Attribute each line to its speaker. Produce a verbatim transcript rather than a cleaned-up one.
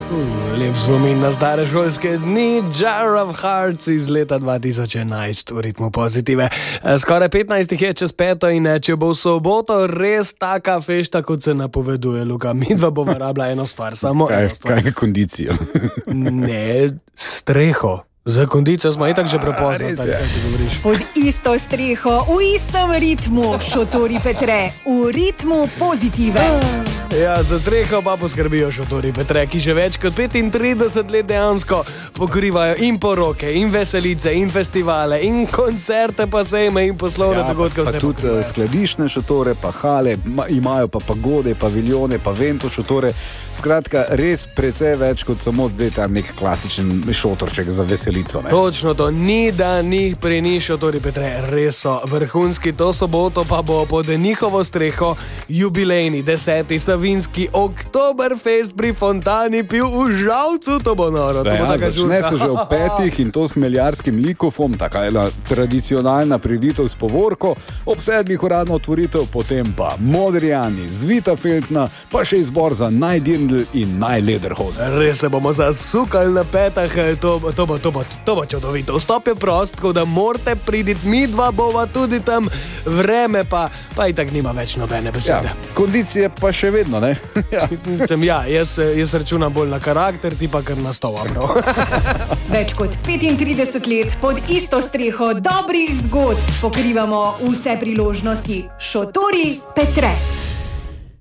Speaker 1: Hmm, lep spomin na stare šolske dni, Jar of Hearts iz leta dva tisoč enajst v ritmu Pozitive. Skoraj petnajst je čez peto in če bo v soboto res taka fešta, kot se napoveduje, Luka, midva bova rabila eno stvar, samo
Speaker 2: kaj,
Speaker 1: eno stvar.
Speaker 2: Kaj je kondicijo?
Speaker 1: Ne, streho. Za kondicijo smo itak že prepozno,
Speaker 2: A,
Speaker 1: stari, kaj ti govoriš.
Speaker 3: Pod isto streho, v istem ritmu, Šotori Petre, v ritmu Pozitive.
Speaker 1: Ja, za streho pa poskrbijo Šotori Petre, ki že več kot petintrideset let dejansko pokrivajo in poroke, in veselice, in festivale, in koncerte, pa sejme, in poslovne
Speaker 2: Ja,
Speaker 1: dogodke.
Speaker 2: pa, pa
Speaker 1: vse
Speaker 2: tudi
Speaker 1: pokrivajo.
Speaker 2: skladiščne šotore, pa hale, ma, imajo pa pagode, paviljone, pa vento šotore. Skratka, res precej več kot samo zdaj ta nek klasičen šotorček za veselico. Ne?
Speaker 1: Točno to, ni da njih pri njih Šotori Petre, res so vrhunski. To soboto pa bo pod njihovo streho jubilejni deseti savinski Oktoberfest pri Fontani pil v Žalcu. To bo noro. To bo
Speaker 2: Ja,
Speaker 1: taka
Speaker 2: začne
Speaker 1: žurka.
Speaker 2: se že ob petih in to s hmeljarskim likofom, taka ena tradicionalna prireditev s povorko, ob sedmih uradno otvoritev, potem pa Modrijani, Zvita Feltna, pa še izbor za najdirndl in najlederhoze.
Speaker 1: Res se bomo zasukali na petah, to, bo- to, bo, to, bo, to bo čudovito. Vstop je prost, tako da morate priditi, mi dva bova tudi tam, vreme pa, pa itak nima več nobene
Speaker 2: Ja,
Speaker 1: besede.
Speaker 2: kondicije pa še vedno, ne? Ja.
Speaker 1: Ja, ja jaz, jaz računam bolj na karakter, ti pa kar na stova, bro.
Speaker 3: Več kot petintrideset let pod isto streho dobrih zgodb pokrivamo vse priložnosti. Šotori Petre.